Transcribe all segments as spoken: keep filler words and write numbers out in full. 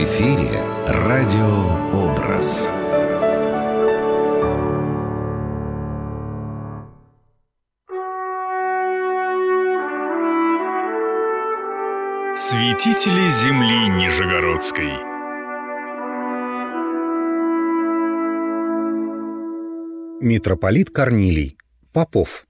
В эфире радиообраз. Святители земли Нижегородской. Митрополит Корнилий. Попов.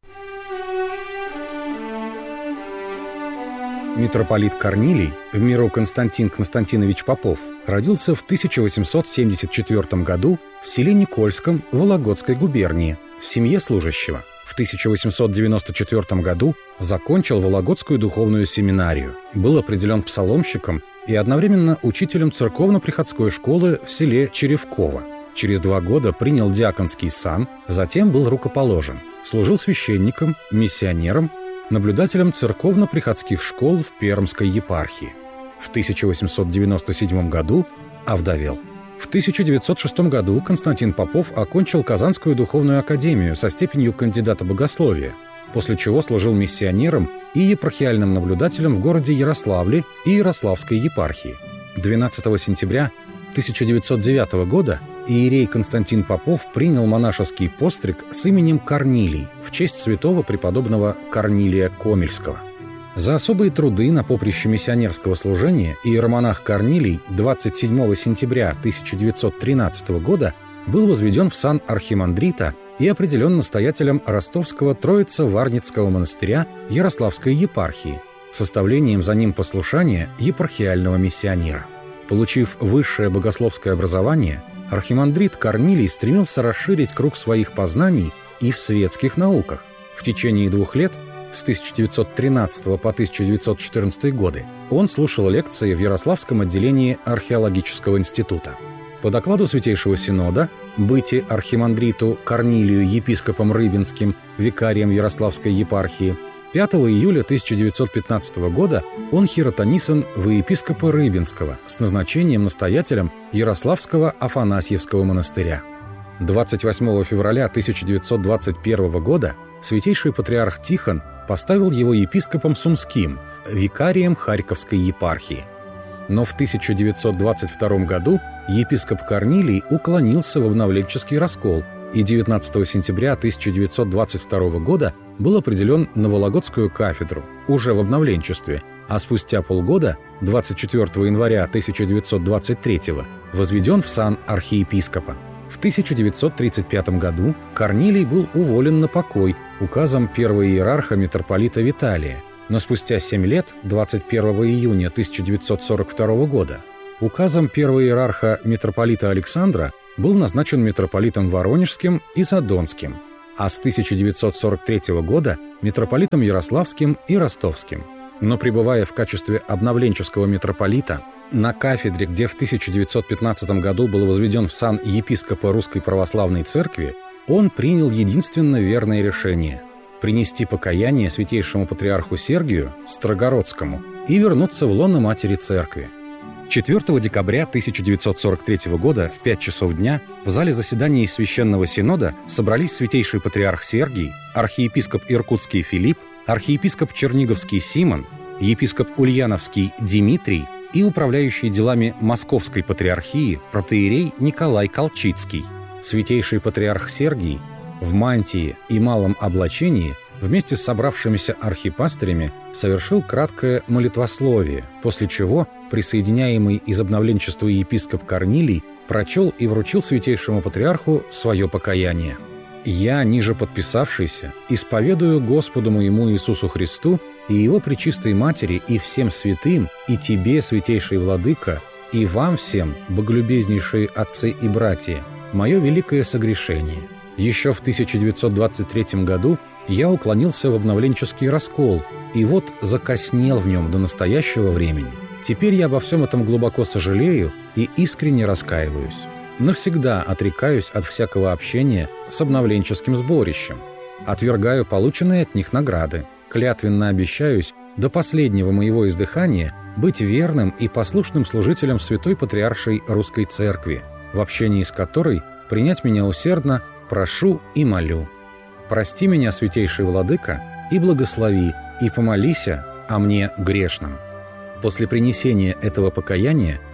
Митрополит Корнилий, в миру Константин Константинович Попов, родился в тысяча восемьсот семьдесят четвёртом году в селе Никольском Вологодской губернии в семье служащего. В тысяча восемьсот девяносто четвёртом году закончил Вологодскую духовную семинарию, был определен псаломщиком и одновременно учителем церковно-приходской школы в селе Черевково. Через два года принял диаконский сан, затем был рукоположен. Служил священником, миссионером, наблюдателем церковно-приходских школ в Пермской епархии. В тысяча восемьсот девяносто седьмом году овдовел. В тысяча девятьсот шестом году Константин Попов окончил Казанскую духовную академию со степенью кандидата богословия, после чего служил миссионером и епархиальным наблюдателем в городе Ярославле и Ярославской епархии. двенадцатого сентября тысяча девятьсот девятого года иерей Константин Попов принял монашеский постриг с именем Корнилий в честь святого преподобного Корнилия Комельского. За особые труды на поприще миссионерского служения иеромонах Корнилий двадцать седьмого сентября тысяча девятьсот тринадцатого года был возведен в сан архимандрита и определен настоятелем Ростовского Троице-Варницкого монастыря Ярославской епархии, составлением за ним послушания епархиального миссионера. Получив высшее богословское образование, архимандрит Корнилий стремился расширить круг своих познаний и в светских науках. В течение двух лет, с тысяча девятьсот тринадцатого по тысяча девятьсот четырнадцатый годы, он слушал лекции в Ярославском отделении археологического института. По докладу Святейшего Синода «Бытие архимандриту Корнилию епископом Рыбинским, викарием Ярославской епархии» пятого июля тысяча девятьсот пятнадцатого года он хиротонисан во епископа Рыбинского с назначением настоятелем Ярославского Афанасьевского монастыря. двадцать восьмого февраля тысяча девятьсот двадцать первого года святейший патриарх Тихон поставил его епископом Сумским, викарием Харьковской епархии. Но в тысяча девятьсот двадцать втором году епископ Корнилий уклонился в обновленческий раскол и девятнадцатого сентября тысяча девятьсот двадцать второго года был определен на Вологодскую кафедру, уже в обновленчестве, а спустя полгода, двадцать четвёртого января тысяча девятьсот двадцать третьего, возведен в сан архиепископа. В тысяча девятьсот тридцать пятом году Корнилий был уволен на покой указом первого иерарха митрополита Виталия, но спустя семь лет, двадцать первого июня тысяча девятьсот сорок второго года, указом первого иерарха митрополита Александра был назначен митрополитом Воронежским и Задонским, а с тысяча девятьсот сорок третьего года митрополитом Ярославским и Ростовским. Но пребывая в качестве обновленческого митрополита на кафедре, где в тысяча девятьсот пятнадцатом году был возведен в сан епископа Русской Православной Церкви, он принял единственно верное решение – принести покаяние святейшему патриарху Сергию Строгородскому и вернуться в лоно Матери Церкви. четвёртого декабря тысяча девятьсот сорок третьего года в пять часов дня в зале заседаний Священного Синода собрались святейший патриарх Сергий, архиепископ Иркутский Филипп, архиепископ Черниговский Симон, епископ Ульяновский Дмитрий и управляющий делами Московской патриархии протоиерей Николай Колчицкий. Святейший патриарх Сергий в мантии и малом облачении вместе с собравшимися архипастырями совершил краткое молитвословие, после чего присоединяемый из обновленчества епископ Корнилий прочел и вручил святейшему патриарху свое покаяние. «Я, ниже подписавшийся, исповедую Господу моему Иисусу Христу и Его Пречистой Матери и всем святым, и Тебе, святейший Владыка, и вам всем, боголюбезнейшие отцы и братья, мое великое согрешение. Еще в тысяча девятьсот двадцать третьем году я уклонился в обновленческий раскол, и вот закоснел в нем до настоящего времени. Теперь я обо всем этом глубоко сожалею и искренне раскаиваюсь. Навсегда отрекаюсь от всякого общения с обновленческим сборищем. Отвергаю полученные от них награды. Клятвенно обещаюсь до последнего моего издыхания быть верным и послушным служителем Святой Патриаршей Русской Церкви, в общении с которой принять меня усердно прошу и молю. Прости меня, святейший Владыка, и благослови, и помолися о мне грешном». После принесения этого покаяния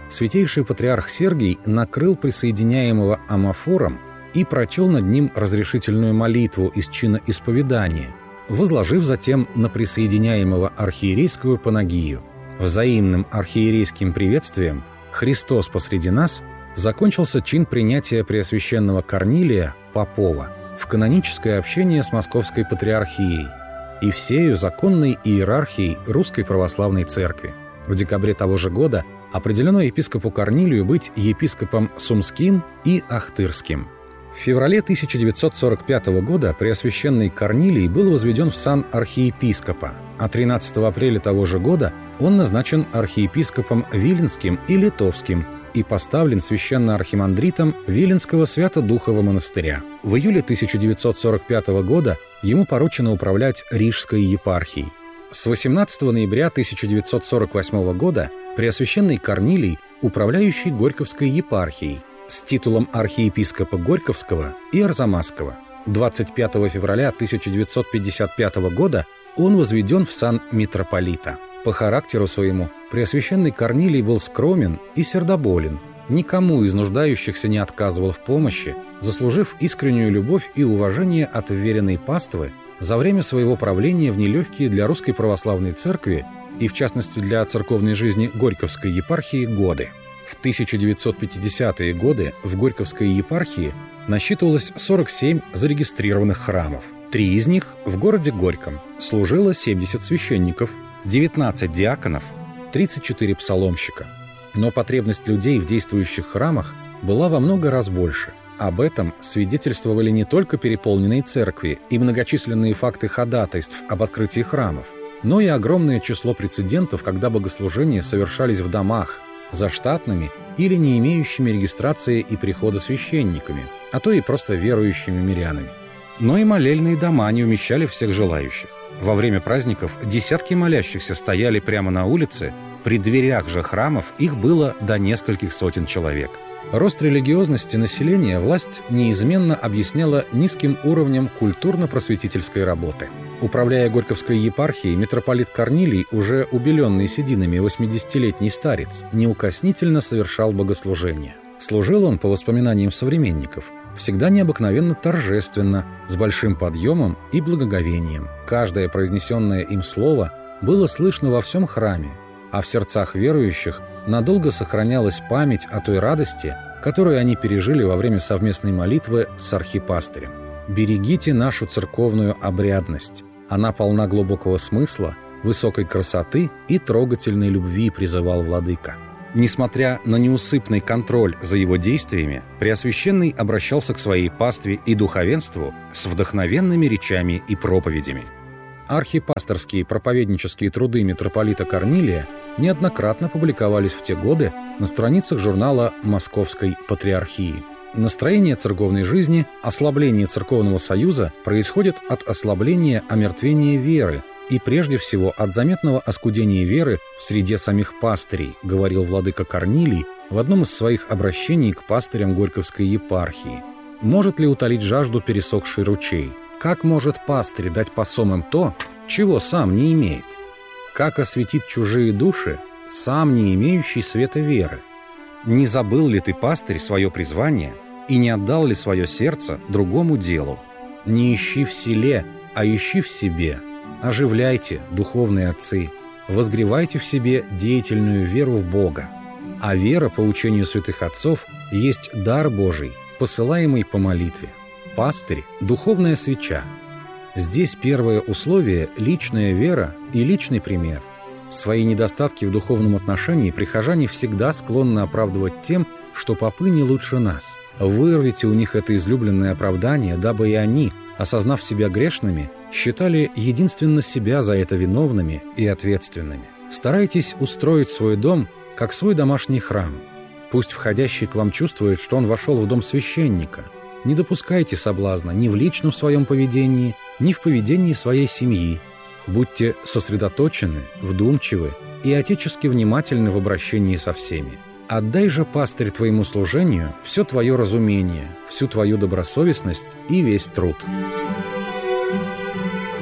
святейший патриарх Сергий накрыл присоединяемого амафором и прочел над ним разрешительную молитву из чина исповедания, возложив затем на присоединяемого архиерейскую панагию. Взаимным архиерейским приветствием «Христос посреди нас» закончился чин принятия Преосвященного Корнилия Попова в каноническое общение с Московской Патриархией и всею законной иерархией Русской Православной Церкви. В декабре того же года определено епископу Корнилию быть епископом Сумским и Ахтырским. В феврале тысяча девятьсот сорок пятого года Преосвященный Корнилий был возведен в сан архиепископа, а тринадцатого апреля того же года он назначен архиепископом Виленским и Литовским и поставлен священно-архимандритом Виленского Свято-Духового монастыря. В июле тысяча девятьсот сорок пятого года ему поручено управлять Рижской епархией. С восемнадцатого ноября тысяча девятьсот сорок восьмого года Преосвященный Корнилий, управляющий Горьковской епархией, с титулом архиепископа Горьковского и Арзамасского. двадцать пятого февраля тысяча девятьсот пятьдесят пятого года он возведен в сан митрополита. По характеру своему Преосвященный Корнилий был скромен и сердоболен, никому из нуждающихся не отказывал в помощи, заслужив искреннюю любовь и уважение от вверенной паствы за время своего правления в нелегкие для Русской Православной Церкви и, в частности, для церковной жизни Горьковской епархии годы. В тысяча девятьсот пятидесятые годы в Горьковской епархии насчитывалось сорок семь зарегистрированных храмов. Три из них в городе Горьком. Служило семьдесят священников, девятнадцать диаконов, тридцать четыре псаломщика. Но потребность людей в действующих храмах была во много раз больше. Об этом свидетельствовали не только переполненные церкви и многочисленные факты ходатайств об открытии храмов, но и огромное число прецедентов, когда богослужения совершались в домах, за штатными или не имеющими регистрации и прихода священниками, а то и просто верующими мирянами. Но и молельные дома не умещали всех желающих. Во время праздников десятки молящихся стояли прямо на улице, при дверях же храмов их было до нескольких сотен человек. Рост религиозности населения власть неизменно объясняла низким уровнем культурно-просветительской работы. Управляя Горьковской епархией, митрополит Корнилий, уже убеленный сединами восьмидесятилетний старец, неукоснительно совершал богослужения. Служил он, по воспоминаниям современников, всегда необыкновенно торжественно, с большим подъемом и благоговением. Каждое произнесенное им слово было слышно во всем храме, а в сердцах верующих надолго сохранялась память о той радости, которую они пережили во время совместной молитвы с архипастырем. «Берегите нашу церковную обрядность. Она полна глубокого смысла, высокой красоты и трогательной любви», призывал владыка. Несмотря на неусыпный контроль за его действиями, Преосвященный обращался к своей пастве и духовенству с вдохновенными речами и проповедями. Архипасторские проповеднические труды митрополита Корнилия неоднократно публиковались в те годы на страницах журнала Московской Патриархии. Настроение церковной жизни, ослабление церковного союза происходит от ослабления омертвения веры и прежде всего от заметного оскудения веры в среде самих пастырей, говорил владыка Корнилий в одном из своих обращений к пастырям Горьковской епархии. Может ли утолить жажду пересохший ручей? Как может пастырь дать посомам то, чего сам не имеет? Как осветить чужие души, сам не имеющий света веры? Не забыл ли ты, пастырь, свое призвание и не отдал ли свое сердце другому делу? Не ищи в селе, а ищи в себе. Оживляйте, духовные отцы, возгревайте в себе деятельную веру в Бога. А вера, по учению святых отцов, есть дар Божий, посылаемый по молитве. Пастырь – духовная свеча. Здесь первое условие – личная вера и личный пример. Свои недостатки в духовном отношении прихожане всегда склонны оправдывать тем, что попы не лучше нас. Вырвите у них это излюбленное оправдание, дабы и они, осознав себя грешными, считали единственно себя за это виновными и ответственными. Старайтесь устроить свой дом как свой домашний храм. Пусть входящий к вам чувствует, что он вошел в дом священника. Не допускайте соблазна ни в личном своем поведении, ни в поведении своей семьи. Будьте сосредоточены, вдумчивы и отечески внимательны в обращении со всеми. Отдай же, пастырь, твоему служению все твое разумение, всю твою добросовестность и весь труд. В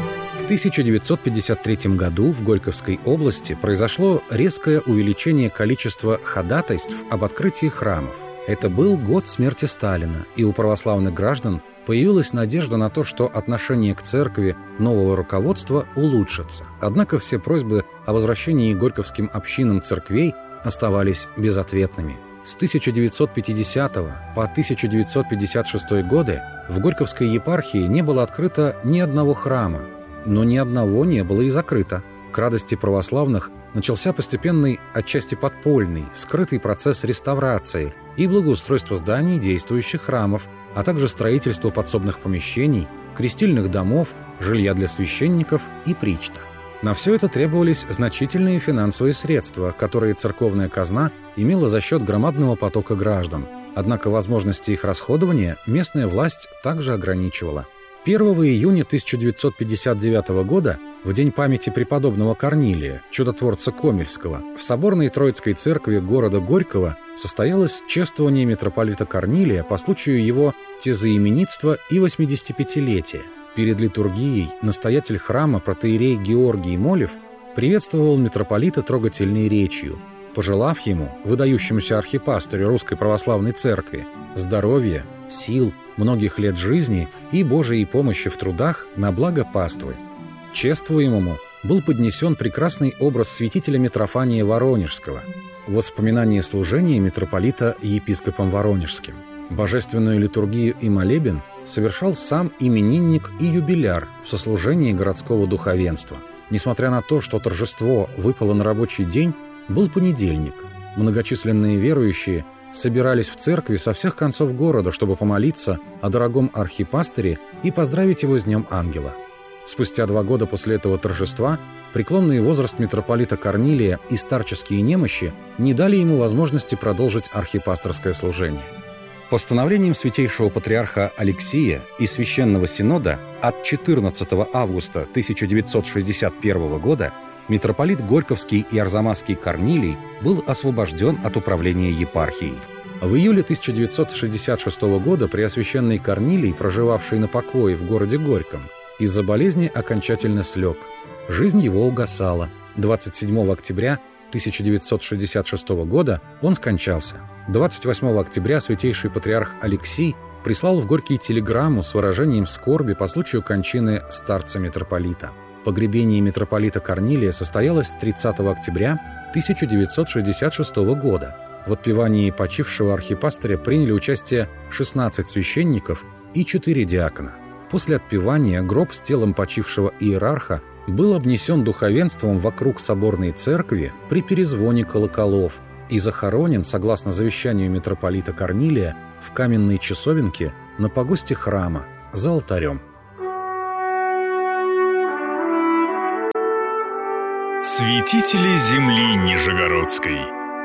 тысяча девятьсот пятьдесят третьем году в Горьковской области произошло резкое увеличение количества ходатайств об открытии храмов. Это был год смерти Сталина, и у православных граждан появилась надежда на то, что отношение к церкви нового руководства улучшится. Однако все просьбы о возвращении горьковским общинам церквей оставались безответными. С тысяча девятьсот пятидесятого по тысяча девятьсот пятьдесят шестой годы в Горьковской епархии не было открыто ни одного храма, но ни одного не было и закрыто. К радости православных начался постепенный, отчасти подпольный, скрытый процесс реставрации и благоустройства зданий действующих храмов, а также строительство подсобных помещений, крестильных домов, жилья для священников и причта. На все это требовались значительные финансовые средства, которые церковная казна имела за счет громадного потока граждан. Однако возможности их расходования местная власть также ограничивала. первого июня тысяча девятьсот пятьдесят девятого года, в день памяти преподобного Корнилия, чудотворца Комельского, в соборной Троицкой церкви города Горького состоялось чествование митрополита Корнилия по случаю его тезаименитства и восьмидесятипятилетия. Перед литургией настоятель храма протоиерей Георгий Молев приветствовал митрополита трогательной речью, пожелав ему, выдающемуся архипастырю Русской Православной Церкви, здоровья, сил, многих лет жизни и Божией помощи в трудах на благо паствы. Чествуемому был поднесен прекрасный образ святителя Митрофания Воронежского, воспоминание служения митрополита епископом Воронежским. Божественную литургию и молебен совершал сам именинник и юбиляр в сослужении городского духовенства. Несмотря на то, что торжество выпало на рабочий день, был понедельник. Многочисленные верующие собирались в церкви со всех концов города, чтобы помолиться о дорогом архипастыре и поздравить его с Днем Ангела. Спустя два года после этого торжества преклонный возраст митрополита Корнилия и старческие немощи не дали ему возможности продолжить архипасторское служение. Постановлением святейшего патриарха Алексия и Священного Синода от четырнадцатого августа тысяча девятьсот шестьдесят первого года митрополит Горьковский и Арзамасский Корнилий был освобожден от управления епархией. В июле тысяча девятьсот шестьдесят шестого года преосвященный Корнилий, проживавший на покое в городе Горьком, из-за болезни окончательно слег. Жизнь его угасала. двадцать седьмого октября тысяча девятьсот шестьдесят шестого года он скончался. двадцать восьмого октября святейший патриарх Алексий прислал в Горький телеграмму с выражением скорби по случаю кончины старца-митрополита. Погребение митрополита Корнилия состоялось тридцатого октября тысяча девятьсот шестьдесят шестого года. В отпевании почившего архипастыря приняли участие шестнадцать священников и четыре диакона. После отпевания гроб с телом почившего иерарха был обнесен духовенством вокруг соборной церкви при перезвоне колоколов и захоронен, согласно завещанию митрополита Корнилия, в каменной часовенке на погосте храма за алтарем. Святители земли Нижегородской.